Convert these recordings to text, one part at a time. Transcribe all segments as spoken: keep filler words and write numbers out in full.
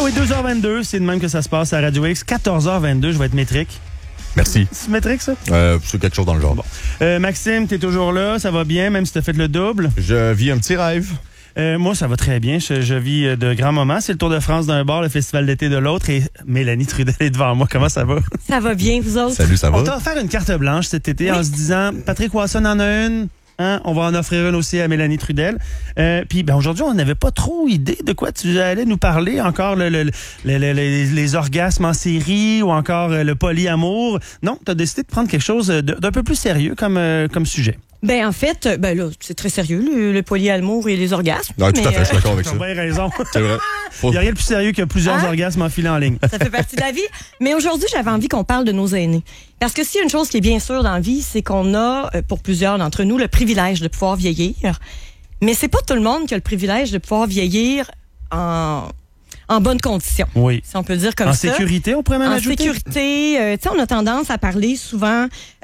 Oui, deux heures vingt-deux, c'est de même que ça se passe à Radio X. quatorze heures vingt-deux, je vais être métrique. Merci. C'est métrique, ça? Euh, c'est quelque chose dans le genre. Bon. Euh, Maxime, t'es toujours là, ça va bien, même si t'as fait le double? Je vis un petit rêve. Euh, moi, ça va très bien. Je, je vis de grands moments. C'est le Tour de France d'un bord, le Festival d'été de l'autre. Et Mélanie Trudel est devant moi. Comment ça va? Ça va bien, vous autres? Salut, ça va? On t'a offert une carte blanche cet été oui. en se disant, Patrick Watson en a une. Hein? On va en offrir une aussi à Mélanie Trudel. Euh, Puis ben, aujourd'hui, on n'avait pas trop idée de quoi tu allais nous parler. Encore le, le, le, le, le, les, les orgasmes en série ou encore le polyamour. Non, tu as décidé de prendre quelque chose d'un peu plus sérieux comme, euh, comme sujet. Ben en fait, ben là, c'est très sérieux, le, le polyamour et les orgasmes. Non, tout à fait, euh... je suis d'accord avec ça. Tu as bien raison. C'est vrai. Il n'y a rien de plus sérieux que plusieurs hein? orgasmes enfilés en ligne. Ça fait partie de la vie. Mais aujourd'hui, j'avais envie qu'on parle de nos aînés. Parce que s'il y a une chose qui est bien sûre dans la vie, c'est qu'on a, pour plusieurs d'entre nous, le privilège de pouvoir vieillir. Mais c'est pas tout le monde qui a le privilège de pouvoir vieillir en... en bonnes conditions. Oui. Si on peut dire comme en ça. En sécurité, on pourrait même en ajouter. En sécurité, euh, tu sais, on a tendance à parler souvent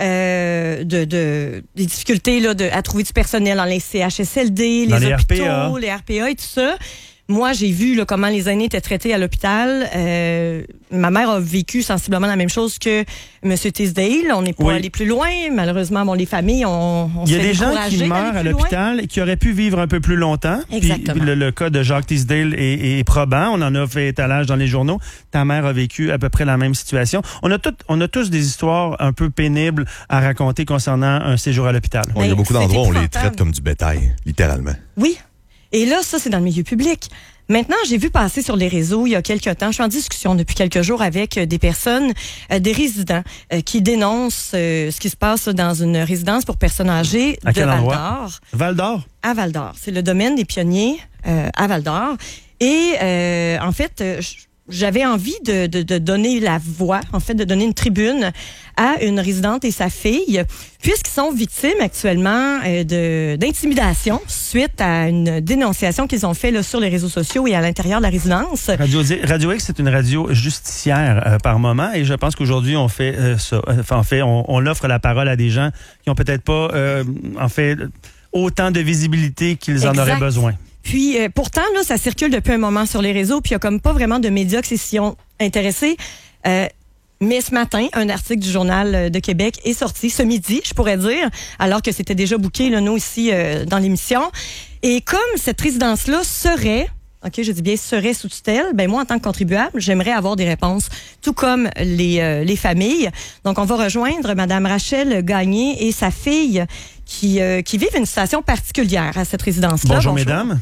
euh, de, de des difficultés là, de, à trouver du personnel dans les C H S L D, dans les, les hôpitaux, R P A. les R P A et tout ça. Moi, j'ai vu là, comment les aînés étaient traités à l'hôpital. Euh, ma mère a vécu sensiblement la même chose que M. Tisdale. On n'est pas oui. allé plus loin. Malheureusement, bon, les familles, on, on Il y a se fait des gens qui meurent à l'hôpital et qui auraient pu vivre un peu plus longtemps. Exactement. Puis le, le cas de Jacques Tisdale est, est probant. On en a fait étalage dans les journaux. Ta mère a vécu à peu près la même situation. On a, tout, on a tous des histoires un peu pénibles à raconter concernant un séjour à l'hôpital. Bon, il y a beaucoup d'endroits où on les traite comme du bétail, littéralement. Oui. Et là, ça, c'est dans le milieu public. Maintenant, j'ai vu passer sur les réseaux il y a quelques temps, je suis en discussion depuis quelques jours avec des personnes, euh, des résidents euh, qui dénoncent euh, ce qui se passe dans une résidence pour personnes âgées à de Val-d'Or. Val-d'Or? À Val-d'Or. C'est le domaine des pionniers euh, à Val-d'Or. Et euh, en fait, euh, j'avais envie de, de, de donner la voix, en fait, de donner une tribune à une résidente et sa fille, puisqu'ils sont victimes actuellement euh, de, d'intimidation suite à une dénonciation qu'ils ont fait là, sur les réseaux sociaux et à l'intérieur de la résidence. Radio, Radio X, c'est une radio justicière euh, par moment, et je pense qu'aujourd'hui, on fait euh, ça. Enfin, en fait, on, on offre la parole à des gens qui ont peut-être pas, euh, en fait, autant de visibilité qu'ils exact. en auraient besoin. Puis, euh, pourtant, là, ça circule depuis un moment sur les réseaux, puis il y a comme pas vraiment de médias qui s'y sont intéressés. Euh, mais ce matin, un article du Journal de Québec est sorti, ce midi, je pourrais dire, alors que c'était déjà booké, là, nous, ici, euh, dans l'émission. Et comme cette résidence-là serait... OK, je dis bien serait sous tutelle, ben moi, en tant que contribuable, j'aimerais avoir des réponses, tout comme les, euh, les familles. Donc, on va rejoindre Mme Rachel Gagné et sa fille qui, euh, qui vivent une situation particulière à cette résidence-là. Bonjour, Bonjour. mesdames.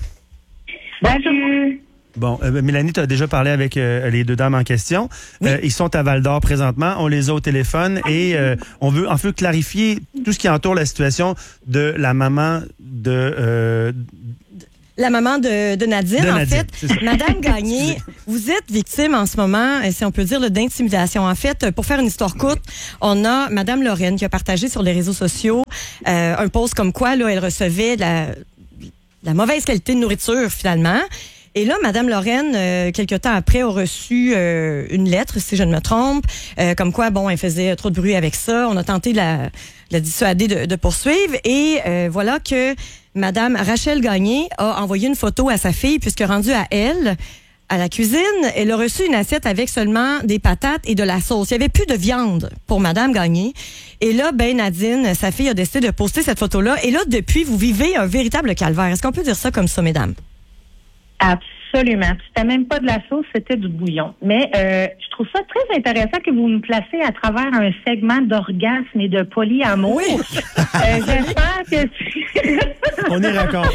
Bonjour. Bon, euh, Mélanie, tu as déjà parlé avec euh, les deux dames en question. Oui. Euh, ils sont à Val-d'Or présentement. On les a au téléphone et euh, on veut en fait clarifier tout ce qui entoure la situation de la maman de... Euh, La maman de, de Nadine, de en Nadine, fait. Madame Gagné, vous êtes victime en ce moment, si on peut dire, d'intimidation. En fait, pour faire une histoire courte, on a Madame Lorraine qui a partagé sur les réseaux sociaux euh, un post comme quoi là, elle recevait de la, de la mauvaise qualité de nourriture, finalement. Et là, Madame Lorraine, euh, quelques temps après, a reçu euh, une lettre, si je ne me trompe, euh, comme quoi, bon, elle faisait trop de bruit avec ça. On a tenté de la, de la dissuader de, de poursuivre. Et euh, voilà que Madame Rachel Gagné a envoyé une photo à sa fille, puisque rendue à elle, à la cuisine, elle a reçu une assiette avec seulement des patates et de la sauce. Il n'y avait plus de viande pour Madame Gagné. Et là, ben Nadine, sa fille, a décidé de poster cette photo-là. Et là, depuis, vous vivez un véritable calvaire. Est-ce qu'on peut dire ça comme ça, mesdames? Absolument. C'était même pas de la sauce, c'était du bouillon. Mais euh, je trouve ça très intéressant que vous nous placez à travers un segment d'orgasme et de polyamour. Oui. euh, j'espère que... On est d'accord.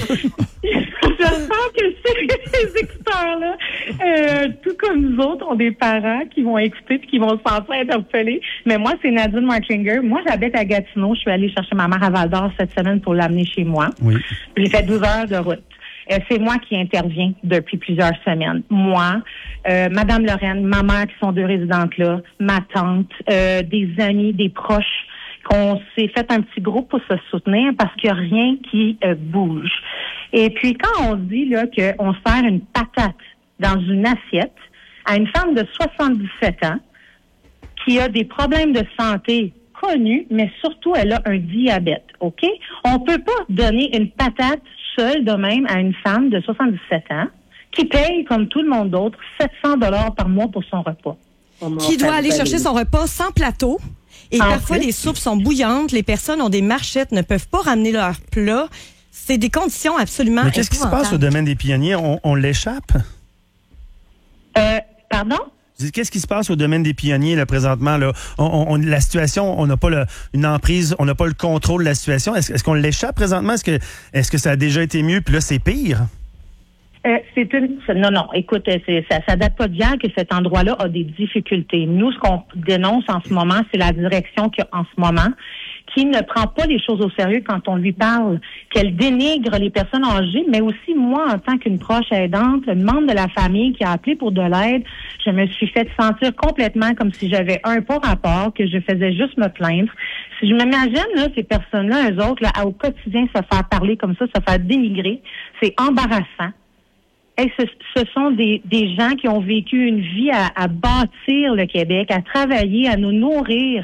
J'espère que ces écouteurs-là, euh, tout comme nous autres, ont des parents qui vont écouter et qui vont se sentir interpellés. Mais moi, c'est Nadine Marklinger. Moi, j'habite à Gatineau. Je suis allée chercher ma mère à Val-d'Or cette semaine pour l'amener chez moi. Oui. J'ai fait douze heures de route. Euh, c'est moi qui interviens depuis plusieurs semaines. Moi, euh, Madame Lorraine, ma mère qui sont deux résidentes là, ma tante, euh, des amis, des proches, qu'on s'est fait un petit groupe pour se soutenir parce qu'il n'y a rien qui euh, bouge. Et puis quand on dit là qu'on sert une patate dans une assiette à une femme de soixante-dix-sept ans qui a des problèmes de santé connus, mais surtout elle a un diabète, OK? On peut pas donner une patate seule de même à une femme de soixante-dix-sept ans qui paye, comme tout le monde d'autre, sept cents dollars par mois pour son repas. Qui doit aller chercher son repas sans plateau. Et En parfois, plus. les soupes sont bouillantes. Les personnes ont des marchettes, ne peuvent pas ramener leur plat. C'est des conditions absolument Mais qu'est-ce qui se passe au domaine des pionniers? On, on l'échappe? Euh, pardon? Je dis, qu'est-ce qui se passe au domaine des pionniers, là, présentement? Là? On, on, la situation, on n'a pas le, une emprise, on n'a pas le contrôle de la situation. Est-ce, est-ce qu'on l'échappe présentement? Est-ce que, est-ce que ça a déjà été mieux, puis là, c'est pire? Euh, c'est une. Non, non. Écoute, c'est, ça, ça date pas d'hier que cet endroit-là a des difficultés. Nous, ce qu'on dénonce en ce moment, c'est la direction qu'il y a en ce moment, qui ne prend pas les choses au sérieux quand on lui parle, qu'elle dénigre les personnes âgées, mais aussi moi, en tant qu'une proche aidante, un membre de la famille qui a appelé pour de l'aide, je me suis fait sentir complètement comme si j'avais un pas rapport, que je faisais juste me plaindre. Si je m'imagine, là, ces personnes-là, eux autres, là, au quotidien, se faire parler comme ça, se faire dénigrer, c'est embarrassant. Hey, ce, ce sont des, des gens qui ont vécu une vie à, à bâtir le Québec, à travailler, à nous nourrir,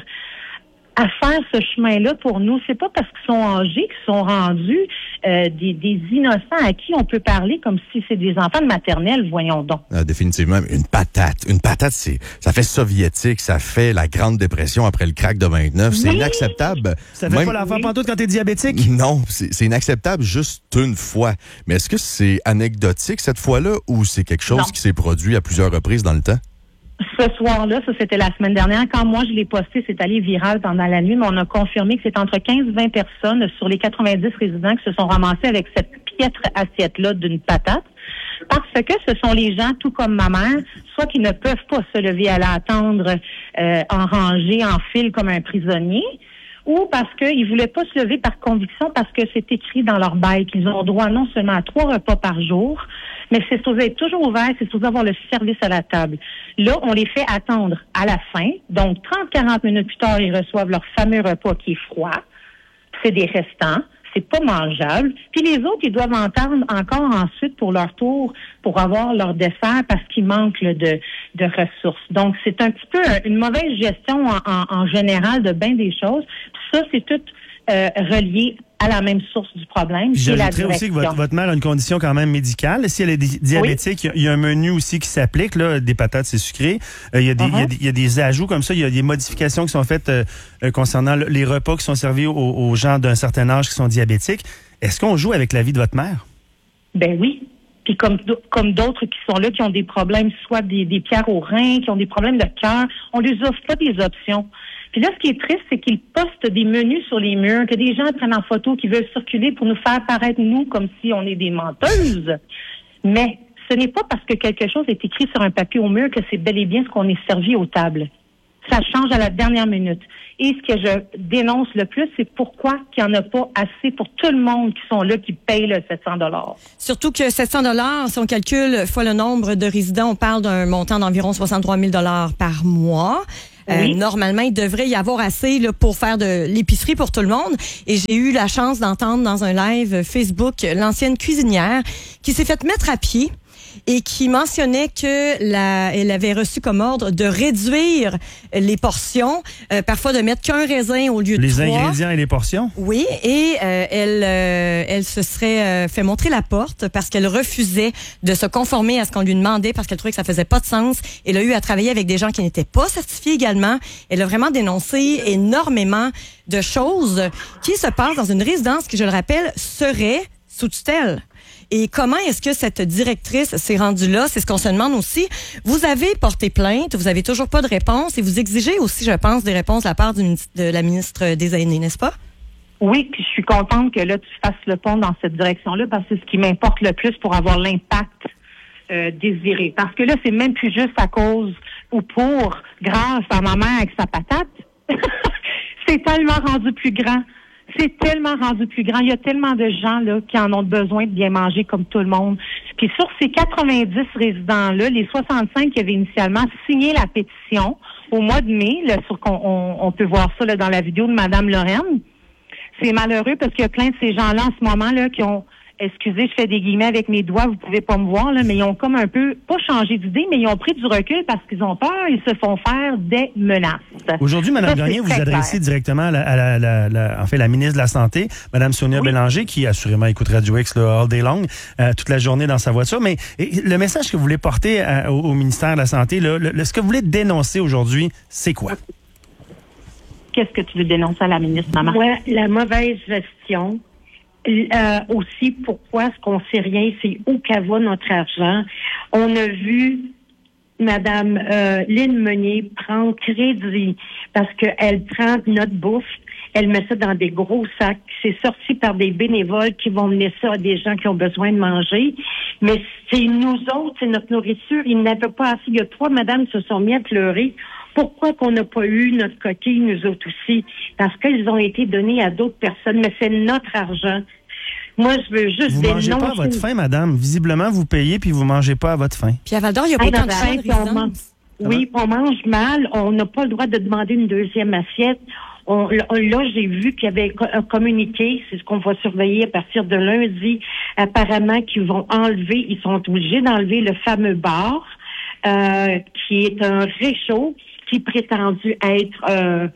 à faire ce chemin-là pour nous. C'est pas parce qu'ils sont âgés qu'ils sont rendus euh, des, des innocents à qui on peut parler comme si c'est des enfants de maternelle, voyons donc. Ah, définitivement, une patate. Une patate, c'est, ça fait soviétique, ça fait la Grande Dépression après le crack de vingt-neuf. C'est Oui. inacceptable. Ça fait Même- pas l'enfant pantoute quand t'es diabétique? Non, c'est, c'est inacceptable juste une fois. Mais est-ce que c'est anecdotique cette fois-là ou c'est quelque chose Non. qui s'est produit à plusieurs reprises dans le temps? Ce soir-là, ça c'était la semaine dernière, quand moi je l'ai posté, c'est allé viral pendant la nuit, mais on a confirmé que c'est entre quinze et vingt personnes sur les quatre-vingt-dix résidents qui se sont ramassés avec cette piètre assiette-là d'une patate. Parce que ce sont les gens, tout comme ma mère, soit qui ne peuvent pas se lever à l'attendre euh, en rangée, en file comme un prisonnier, ou parce qu'ils ne voulaient pas se lever par conviction parce que c'est écrit dans leur bail qu'ils ont droit non seulement à trois repas par jour, mais c'est supposé être toujours ouvert, c'est supposé avoir le service à la table. Là, on les fait attendre à la fin. Donc, trente à quarante minutes plus tard, ils reçoivent leur fameux repas qui est froid. C'est des restants. C'est pas mangeable. Puis les autres, ils doivent entendre encore ensuite pour leur tour pour avoir leur dessert parce qu'il manque là, de, de ressources. Donc, c'est un petit peu une mauvaise gestion en, en, en général de bien des choses. Puis ça, c'est tout euh, relié à la même source du problème. Puis c'est la j'ajouterais aussi que direction. votre, votre mère a une condition quand même médicale. Si elle est di- diabétique, il y a- il y, a un menu aussi qui s'applique, là, des patates, c'est sucré. Euh, il y a des, il y a des- il y a des ajouts comme ça, il y a des modifications qui sont faites euh, euh, concernant le- les repas qui sont servis aux, aux gens d'un certain âge qui sont diabétiques. Est-ce qu'on joue avec la vie de votre mère? Ben oui. Puis comme d- comme d'autres qui sont là, qui ont des problèmes, soit des, des pierres aux reins, qui ont des problèmes de cœur, on les offre pas des options. Puis là, ce qui est triste, c'est qu'ils postent des menus sur les murs, que des gens prennent en photo, qui veulent circuler pour nous faire paraître, nous, comme si on est des menteuses. Mais ce n'est pas parce que quelque chose est écrit sur un papier au mur que c'est bel et bien ce qu'on est servi aux tables. Ça change à la dernière minute. Et ce que je dénonce le plus, c'est pourquoi il n'y en a pas assez pour tout le monde qui sont là, qui payent le sept cents dollars. Surtout que sept cents dollars, si on calcule fois le nombre de résidents, on parle d'un montant d'environ soixante-trois mille dollars par mois. Euh, Oui. normalement, il devrait y avoir assez là, pour faire de l'épicerie pour tout le monde. Et j'ai eu la chance d'entendre dans un live Facebook l'ancienne cuisinière qui s'est faite mettre à pied et qui mentionnait que la, elle avait reçu comme ordre de réduire les portions, euh, parfois de mettre qu'un raisin au lieu de Les trois. ingrédients et les portions? Oui, et euh, elle, euh, elle se serait euh, fait montrer la porte parce qu'elle refusait de se conformer à ce qu'on lui demandait parce qu'elle trouvait que ça faisait pas de sens. Elle a eu à travailler avec des gens qui n'étaient pas certifiés également. Elle a vraiment dénoncé énormément de choses qui se passent dans une résidence qui, je le rappelle, serait sous tutelle. Et comment est-ce que cette directrice s'est rendue là? C'est ce qu'on se demande aussi. Vous avez porté plainte, vous avez toujours pas de réponse et vous exigez aussi, je pense, des réponses de la part du ministre, de la ministre des Aînés, n'est-ce pas? Oui, puis je suis contente que là, tu fasses le pont dans cette direction-là parce que c'est ce qui m'importe le plus pour avoir l'impact euh, désiré. Parce que là, c'est même plus juste à cause ou pour, grâce à ma mère avec sa patate. C'est tellement rendu plus grand. C'est tellement rendu plus grand. Il y a tellement de gens là qui en ont besoin de bien manger comme tout le monde. Puis sur ces quatre-vingt-dix résidents-là, les soixante-cinq qui avaient initialement signé la pétition au mois de mai, là, sur qu'on on, on peut voir ça là, dans la vidéo de Madame Lorraine, c'est malheureux parce qu'il y a plein de ces gens-là en ce moment là qui ont excusez, je fais des guillemets avec mes doigts, vous pouvez pas me voir, là, mais ils ont comme un peu, pas changé d'idée, mais ils ont pris du recul parce qu'ils ont peur, ils se font faire des menaces. Aujourd'hui, Mme Ça, Gagné, c'est vous très adressez clair. directement à, la, à la, la, la- en fait, la ministre de la Santé, Mme Sonia Oui. Bélanger, qui assurément écoute Radio X là, all day long, euh, toute la journée dans sa voiture. Mais et, le message que vous voulez porter à- au, au ministère de la Santé, là, le, le- ce que vous voulez dénoncer aujourd'hui, c'est quoi? Qu'est-ce que tu veux dénoncer à la ministre, maman? Ouais, la mauvaise gestion. Euh, aussi, pourquoi est-ce qu'on sait rien? C'est où qu'elle va notre argent? On a vu Madame euh, Lynn Meunier prendre crédit parce qu'elle prend notre bouffe, elle met ça dans des gros sacs. C'est sorti par des bénévoles qui vont mener ça à des gens qui ont besoin de manger. Mais c'est nous autres, c'est notre nourriture. Ils n'avaient pas assez. Il y a trois madames qui se sont mis à pleurer. Pourquoi qu'on n'a pas eu notre coquille, nous autres aussi? Parce qu'ils ont été donnés à d'autres personnes, mais c'est notre argent. Moi, je veux juste Vous des mangez noms. pas à votre faim, madame. Visiblement, vous payez puis vous mangez pas à votre fain. Puis à Val-d'Or, il n'y a pas Hey, tant dans de la chaînes tête, on mange- résidence. Oui, on mange mal. On n'a pas le droit de demander une deuxième assiette. On, là, j'ai vu qu'il y avait un communiqué, c'est ce qu'on va surveiller à partir de lundi, apparemment qu'ils vont enlever, ils sont obligés d'enlever le fameux bar, euh, qui est un réchaud, qui est prétendu être euh,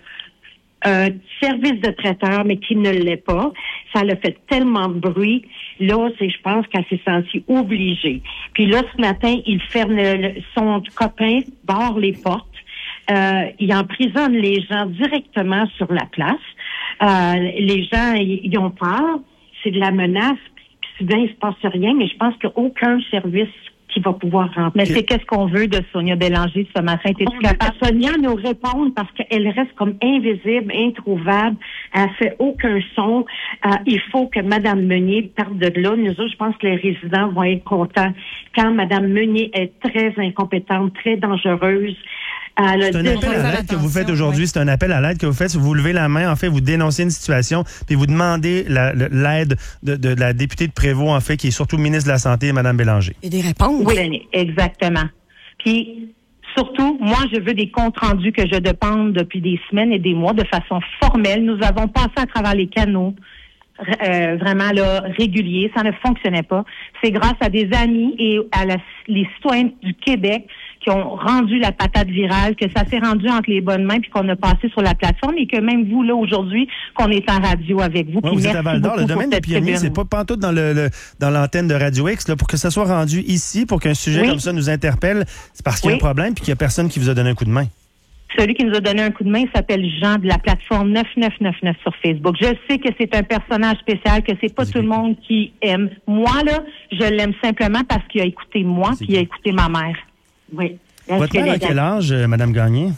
un service de traiteur, mais qui ne l'est pas. Ça l'a fait tellement de bruit. Là, c'est, je pense qu'elle s'est sentie obligée. Puis là, ce matin, il ferme le- le- son copain, barre les portes. Euh, il emprisonne les gens directement sur la place. Euh, les gens, ils ils ont peur. C'est de la menace. Puis soudain, il se passe rien, mais je pense qu'il n'y a aucun service qui va pouvoir rentrer. Mais c'est qu'est-ce qu'on veut de Sonia Bélanger ce matin? T'es-tu On capable? veut que Sonia nous répondre parce qu'elle reste comme invisible, introuvable. Elle fait aucun son. Euh, il faut que Mme Meunier parte de là. Nous autres, je pense que les résidents vont être contents. Quand Mme Meunier est très incompétente, très dangereuse, elle a C'est un déjà- appel à faire l'aide que vous faites attention, aujourd'hui. ouais. C'est un appel à l'aide que vous faites. Vous levez la main, en fait, vous dénoncez une situation, puis vous demandez la- le- l'aide de, de la députée de Prévost, en fait, qui est surtout ministre de la Santé, Mme Bélanger. Et des réponses. Oui, exactement. Puis, surtout, moi, je veux des comptes rendus que je demande depuis des semaines et des mois de façon formelle. Nous avons passé à travers les canaux, euh, vraiment là, réguliers. Ça ne fonctionnait pas. C'est grâce à des amis et à la- les citoyens du Québec qui ont rendu la patate virale, que ça s'est rendu entre les bonnes mains, puis qu'on a passé sur la plateforme, et que même vous, là, aujourd'hui, qu'on est en radio avec vous. Ouais, Puis vous êtes merci à Val-d'Or. Le beaucoup domaine pour des cette pionniers, tribune. c'est pas pantoute dans le, le- dans l'antenne de Radio X, là, pour que ça soit rendu ici, pour qu'un sujet Oui. comme ça nous interpelle. C'est parce qu'il y a Oui. un problème, puis qu'il y a personne qui vous a donné un coup de main. Celui qui nous a donné un coup de main s'appelle Jean de la plateforme neuf neuf neuf neuf sur Facebook. Je sais que c'est un personnage spécial, que c'est pas tout le monde qui aime. Moi, là, je l'aime simplement parce qu'il a écouté moi, C'est puis il a qui? écouté ma mère. Oui. Votre Est-ce mère, à que les- quel âge, euh, Mme Gagné?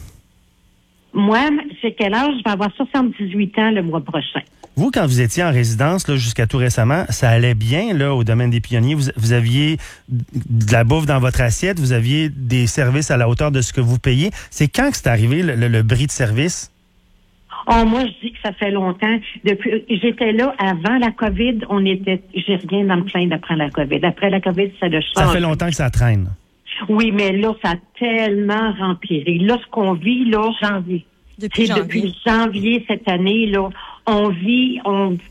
Moi, j'ai quel âge? Je vais avoir soixante-dix-huit ans le mois prochain. Vous, quand vous étiez en résidence, là, jusqu'à tout récemment, ça allait bien, là, au domaine des pionniers. Vous, vous aviez de la bouffe dans votre assiette, vous aviez des services à la hauteur de ce que vous payez. C'est quand que c'est arrivé, le, le, le bris de service? Oh, moi, je dis que ça fait longtemps. Depuis, j'étais là avant la COVID. On était, j'ai rien dans me plaindre après la COVID. Après la COVID, ça a changé. Ça fait longtemps que ça traîne. Oui, mais là, ça a tellement empiré. Là, ce qu'on vit, là, Janvier. Depuis c'est janvier. depuis janvier cette année, là, on vit, on